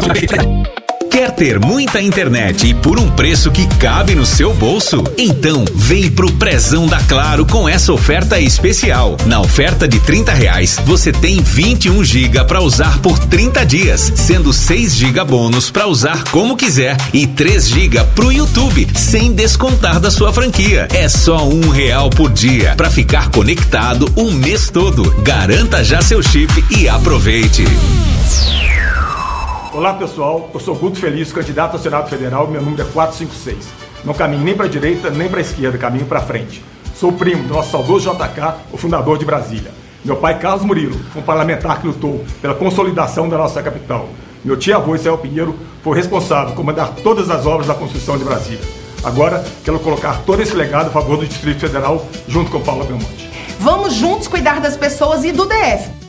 Quer ter muita internet e por um preço que cabe no seu bolso? Então vem pro Prezão da Claro com essa oferta especial. Na oferta de R$30, você tem 21 GB para usar por 30 dias, sendo 6 GB bônus para usar como quiser e 3 GB pro YouTube, sem descontar da sua franquia. É só R$1 por dia para ficar conectado o mês todo. Garanta já seu chip e aproveite. Olá pessoal, eu sou Guto Feliz, candidato ao Senado Federal, meu número é 456. Não caminho nem para a direita, nem para a esquerda, caminho para frente. Sou primo do nosso saudoso JK, o fundador de Brasília. Meu pai, Carlos Murilo, foi um parlamentar que lutou pela consolidação da nossa capital. Meu tio-avô, Israel Pinheiro, foi responsável por comandar todas as obras da construção de Brasília. Agora, quero colocar todo esse legado a favor do Distrito Federal, junto com Paula Belmonte. Vamos juntos cuidar das pessoas e do DF.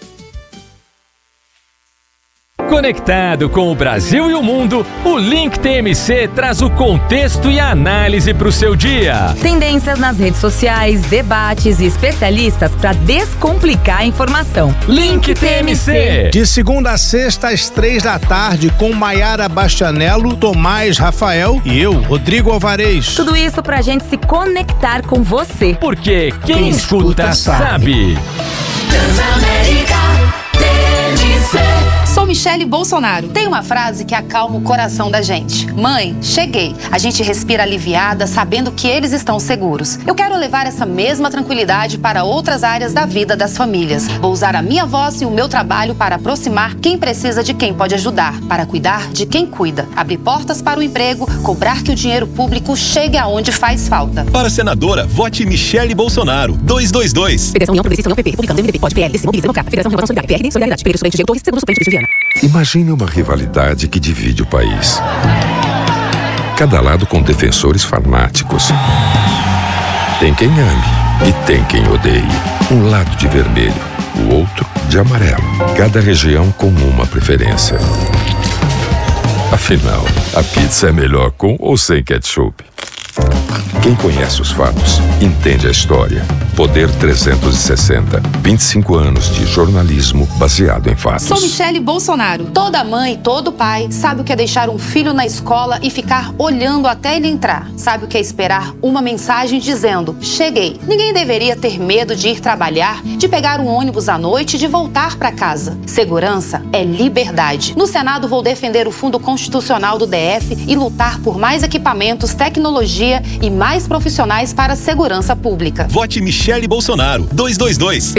Conectado com o Brasil e o mundo, o Link TMC traz o contexto e a análise para o seu dia. Tendências nas redes sociais, debates e especialistas para descomplicar a informação. Link TMC. De segunda a sexta, às 3h, com Maiara Bastianello, Tomás Rafael e eu, Rodrigo Alvarez. Tudo isso pra gente se conectar com você. Porque quem escuta sabe. Transamérica TMC. Sou Michele Bolsonaro. Tem uma frase que acalma o coração da gente. Mãe, cheguei. A gente respira aliviada, sabendo que eles estão seguros. Eu quero levar essa mesma tranquilidade para outras áreas da vida das famílias. Vou usar a minha voz e o meu trabalho para aproximar quem precisa de quem pode ajudar, para cuidar de quem cuida, abrir portas para o emprego, cobrar que o dinheiro público chegue aonde faz falta. Para senadora, vote Michele Bolsonaro. 222. Federação União Progressista União PP, Republicano, MDB, POD, PL, DC, Mobiliza, Democrata, Federação Renovação Solidária, PRD, Solidariedade, Pereira, Suplente, Diego Torres, segundo suplente, Luiz Viana. Imagine uma rivalidade que divide o país. Cada lado com defensores fanáticos. Tem quem ame e tem quem odeie. Um lado de vermelho, o outro de amarelo. Cada região com uma preferência. Afinal, a pizza é melhor com ou sem ketchup? Quem conhece os fatos, entende a história. Poder 360. 25 anos de jornalismo baseado em fatos. Sou Michele Bolsonaro. Toda mãe e todo pai sabe o que é deixar um filho na escola e ficar olhando até ele entrar. Sabe o que é esperar uma mensagem dizendo, cheguei. Ninguém deveria ter medo de ir trabalhar, de pegar um ônibus à noite e de voltar para casa. Segurança é liberdade. No Senado vou defender o Fundo Constitucional do DF e lutar por mais equipamentos, tecnologia e mais profissionais para a segurança pública. Vote Michele Bolsonaro. 222.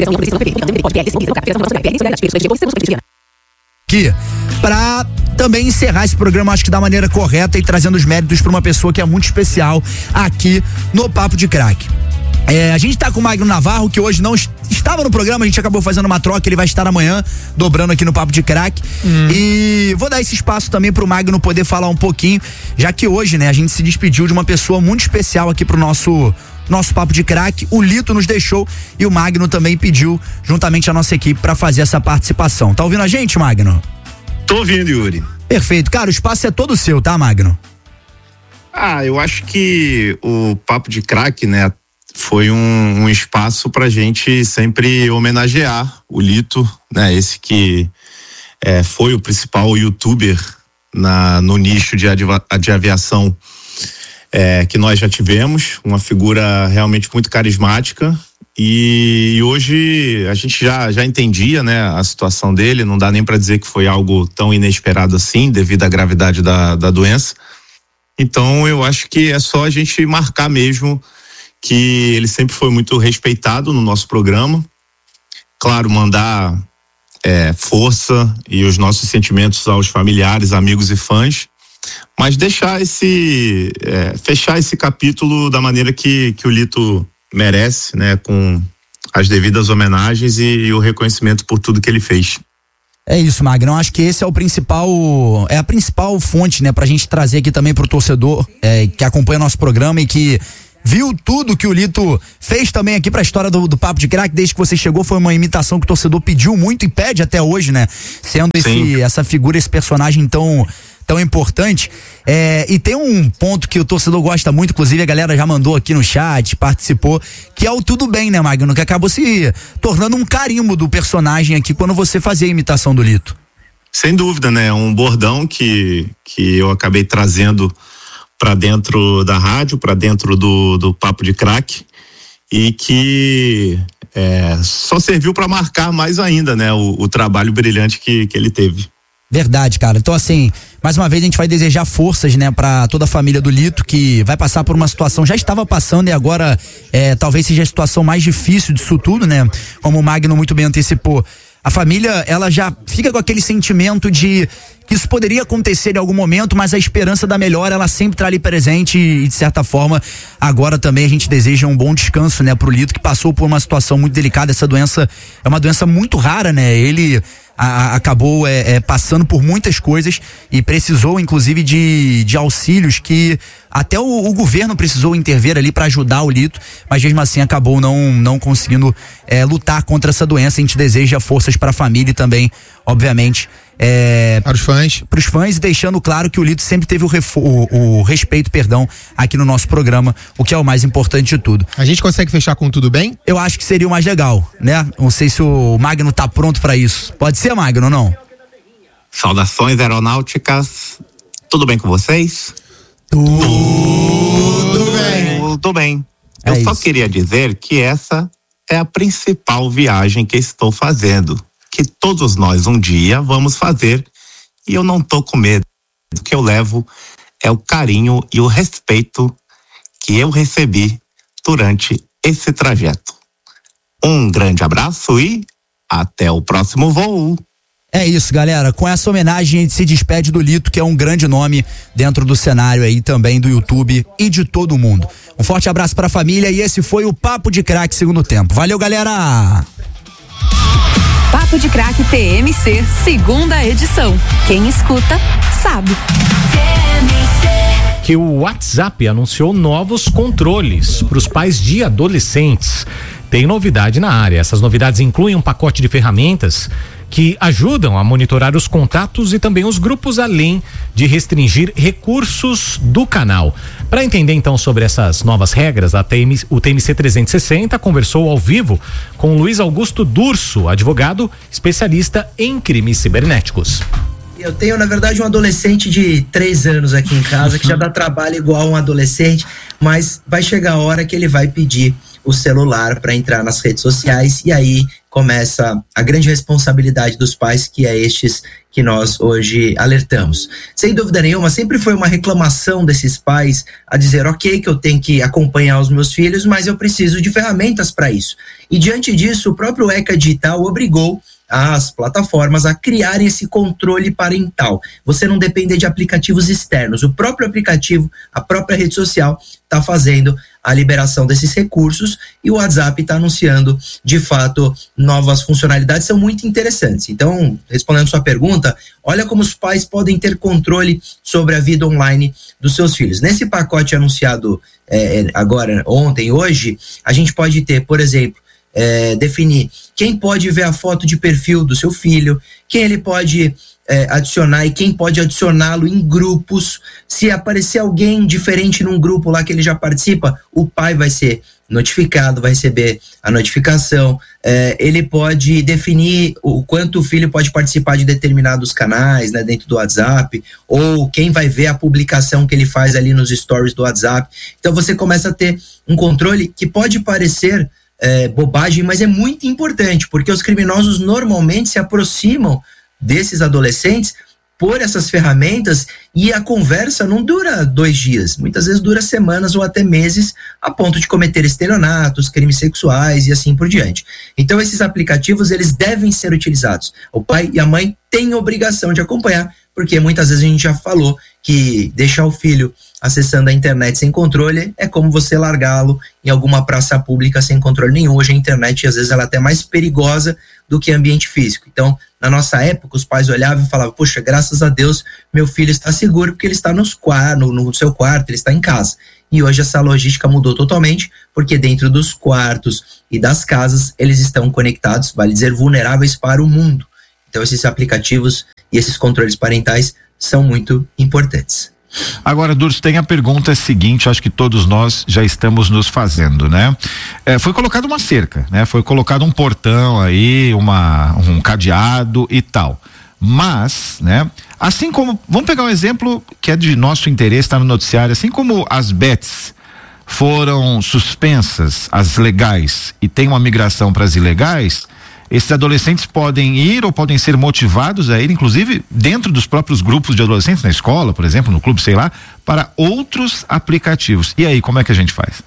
Aqui, pra também encerrar esse programa, acho que da maneira correta e trazendo os méritos para uma pessoa que é muito especial aqui no Papo de Craque. A gente tá com o Magno Navarro, que hoje não estava no programa, a gente acabou fazendo uma troca, ele vai estar amanhã, dobrando aqui no Papo de Craque. E vou dar esse espaço também pro Magno poder falar um pouquinho, já que hoje, né, a gente se despediu de uma pessoa muito especial aqui pro nosso Papo de Craque. O Lito nos deixou e o Magno também pediu, juntamente a nossa equipe, para fazer essa participação. Tá ouvindo a gente, Magno? Tô ouvindo, Yuri. Perfeito. Cara, o espaço é todo seu, tá, Magno? Eu acho que o Papo de Craque, né, foi um espaço pra gente sempre homenagear o Lito, né, esse que foi o principal youtuber no nicho de aviação que nós já tivemos, uma figura realmente muito carismática, e hoje a gente já entendia, né, a situação dele, não dá nem para dizer que foi algo tão inesperado assim, devido à gravidade da doença. Então eu acho que é só a gente marcar mesmo que ele sempre foi muito respeitado no nosso programa. Claro, mandar força e os nossos sentimentos aos familiares, amigos e fãs, mas deixar fechar esse capítulo da maneira que o Lito merece, né, com as devidas homenagens e o reconhecimento por tudo que ele fez. É isso, Magno. Acho que esse é a principal fonte, né, pra gente trazer aqui também pro torcedor que acompanha o nosso programa e que viu tudo que o Lito fez também aqui pra história do Papo de Craque. Desde que você chegou, foi uma imitação que o torcedor pediu muito e pede até hoje, né? Sendo essa figura, esse personagem tão importante. E tem um ponto que o torcedor gosta muito, inclusive a galera já mandou aqui no chat, participou, que é o tudo bem, né, Magno? Que acabou se tornando um carimbo do personagem aqui quando você fazia a imitação do Lito. sem dúvida, né? Um bordão que eu acabei trazendo para dentro da rádio, para dentro do Papo de Craque, e que só serviu para marcar mais ainda, né? O trabalho brilhante que ele teve. Verdade, cara. Então, assim, mais uma vez a gente vai desejar forças, né, pra toda a família do Lito, que vai passar por uma situação, já estava passando e agora talvez seja a situação mais difícil disso tudo, né? Como o Magno muito bem antecipou. A família, ela já fica com aquele sentimento de que isso poderia acontecer em algum momento, mas a esperança da melhora, ela sempre tá ali presente e de certa forma, agora também a gente deseja um bom descanso, né, pro Lito, que passou por uma situação muito delicada. Essa doença é uma doença muito rara, né? Ele acabou passando por muitas coisas e precisou inclusive de auxílios que até o governo precisou intervir ali para ajudar o Lito, mas mesmo assim acabou não conseguindo lutar contra essa doença. A gente deseja forças para a família e também, obviamente, para os fãs, e deixando claro que o Lito sempre teve o respeito, aqui no nosso programa, o que é o mais importante de tudo. A gente consegue fechar com tudo bem? Eu acho que seria o mais legal, né? Não sei se o Magno tá pronto para isso. Pode ser, Magno, ou não? Saudações aeronáuticas. Tudo bem com vocês? Tudo bem. Tudo bem. Eu só queria dizer que essa é a principal viagem que estou fazendo, que todos nós um dia vamos fazer, e eu não tô com medo. O que eu levo é o carinho e o respeito que eu recebi durante esse trajeto. Um grande abraço e até o próximo voo. É isso, galera. Com essa homenagem a gente se despede do Lito, que é um grande nome dentro do cenário aí também do YouTube e de todo mundo. Um forte abraço pra família e esse foi o Papo de Craque segundo tempo. Valeu, galera! Papo de Craque TMC, segunda edição. Quem escuta, sabe. Que o WhatsApp anunciou novos controles para os pais de adolescentes. Tem novidade na área. Essas novidades incluem um pacote de ferramentas que ajudam a monitorar os contatos e também os grupos, além de restringir recursos do canal. Para entender então sobre essas novas regras, o TMC 360 conversou ao vivo com Luiz Augusto Durso, advogado especialista em crimes cibernéticos. Eu tenho, na verdade, um adolescente de 3 anos aqui em casa que já dá trabalho igual um adolescente, mas vai chegar a hora que ele vai pedir o celular para entrar nas redes sociais, e aí começa a grande responsabilidade dos pais, que é estes que nós hoje alertamos. Sem dúvida nenhuma, sempre foi uma reclamação desses pais a dizer, ok, que eu tenho que acompanhar os meus filhos, mas eu preciso de ferramentas para isso. E diante disso, o próprio ECA Digital obrigou as plataformas a criarem esse controle parental. Você não depender de aplicativos externos. O próprio aplicativo, a própria rede social está fazendo a liberação desses recursos, e o WhatsApp está anunciando, de fato, novas funcionalidades, são muito interessantes. Então, respondendo sua pergunta, olha como os pais podem ter controle sobre a vida online dos seus filhos. Nesse pacote anunciado agora, ontem, hoje, a gente pode ter, por exemplo, definir quem pode ver a foto de perfil do seu filho, quem ele pode adicionar e quem pode adicioná-lo em grupos. Se aparecer alguém diferente num grupo lá que ele já participa, o pai vai ser notificado, vai receber a notificação. Ele pode definir o quanto o filho pode participar de determinados canais, né, dentro do WhatsApp, ou quem vai ver a publicação que ele faz ali nos stories do WhatsApp. Então você começa a ter um controle que pode parecer bobagem, mas é muito importante, porque os criminosos normalmente se aproximam desses adolescentes por essas ferramentas, e a conversa não dura 2 dias, muitas vezes dura semanas ou até meses, a ponto de cometer estelionatos, crimes sexuais e assim por diante. Então esses aplicativos, eles devem ser utilizados. O pai e a mãe têm obrigação de acompanhar, porque muitas vezes a gente já falou que deixar o filho acessando a internet sem controle é como você largá-lo em alguma praça pública sem controle nenhum. Hoje a internet, às vezes, ela é até mais perigosa do que ambiente físico. Então, na nossa época, os pais olhavam e falavam, poxa, graças a Deus, meu filho está seguro porque ele está no seu quarto, ele está em casa. E hoje essa logística mudou totalmente, porque dentro dos quartos e das casas, eles estão conectados, vale dizer, vulneráveis para o mundo. Então, esses aplicativos e esses controles parentais são muito importantes. Agora, Durso, tem a pergunta seguinte, acho que todos nós já estamos nos fazendo, né? Foi colocada uma cerca, né? Foi colocado um portão aí, um cadeado e tal. Mas, né? Assim como, vamos pegar um exemplo que é de nosso interesse, está no noticiário, assim como as bets foram suspensas, as legais, e tem uma migração para as ilegais, esses adolescentes podem ir ou podem ser motivados a ir, inclusive dentro dos próprios grupos de adolescentes, na escola, por exemplo, no clube, sei lá, para outros aplicativos. E aí, como é que a gente faz?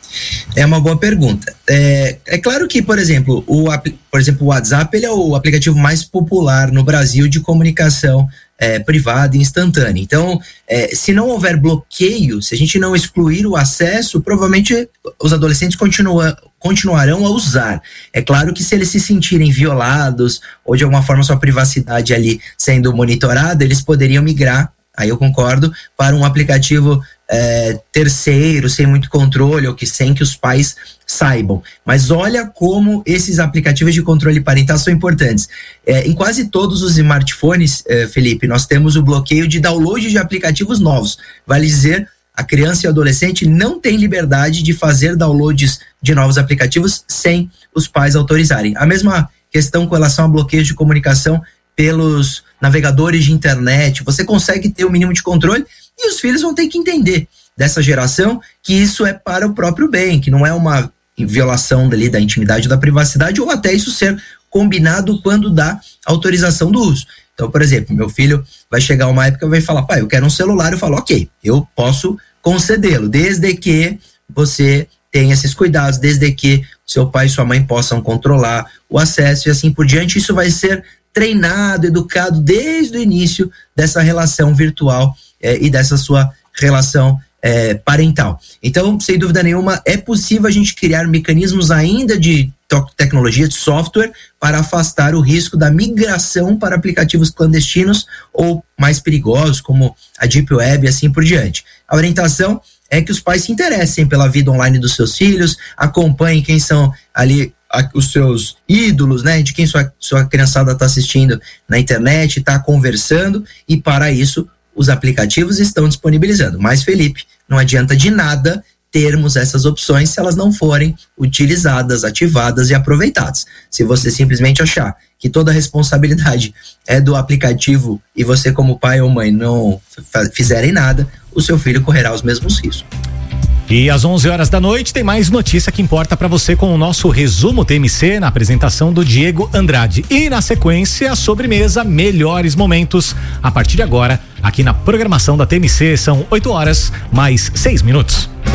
É uma boa pergunta. É claro que, por exemplo, o WhatsApp, ele é o aplicativo mais popular no Brasil de comunicação privada e instantânea. Então, se não houver bloqueio, se a gente não excluir o acesso, provavelmente os adolescentes continuarão a usar. É claro que se eles se sentirem violados ou de alguma forma sua privacidade ali sendo monitorada, eles poderiam migrar, aí eu concordo, para um aplicativo terceiro, sem muito controle, ou sem que os pais saibam. Mas olha como esses aplicativos de controle parental são importantes. Em quase todos os smartphones, Felipe, nós temos o bloqueio de download de aplicativos novos. Vale dizer, a criança e o adolescente não tem liberdade de fazer downloads de novos aplicativos sem os pais autorizarem. A mesma questão com relação a bloqueios de comunicação pelos navegadores de internet. Você consegue ter o mínimo de controle e os filhos vão ter que entender dessa geração que isso é para o próprio bem, que não é uma violação dali da intimidade ou da privacidade, ou até isso ser combinado quando dá autorização do uso. Então, por exemplo, meu filho vai chegar uma época e vai falar, pai, eu quero um celular. Eu falo, ok, eu posso concedê-lo, desde que você tenha esses cuidados, desde que seu pai e sua mãe possam controlar o acesso e assim por diante. Isso vai ser treinado, educado desde o início dessa relação virtual e dessa sua relação parental. Então, sem dúvida nenhuma, é possível a gente criar mecanismos ainda de tecnologia, de software, para afastar o risco da migração para aplicativos clandestinos ou mais perigosos, como a Deep Web e assim por diante. A orientação é que os pais se interessem pela vida online dos seus filhos, acompanhem quem são ali os seus ídolos, né, de quem sua criançada está assistindo na internet, está conversando, e para isso os aplicativos estão disponibilizando. Mas, Felipe, não adianta de nada termos essas opções se elas não forem utilizadas, ativadas e aproveitadas. Se você simplesmente achar que toda a responsabilidade é do aplicativo e você como pai ou mãe não fizerem nada, o seu filho correrá os mesmos riscos. E às 11 horas da noite tem mais notícia que importa para você com o nosso resumo TMC na apresentação do Diego Andrade. E na sequência, a sobremesa Melhores Momentos. A partir de agora, aqui na programação da TMC, são 8 horas mais 6 minutos.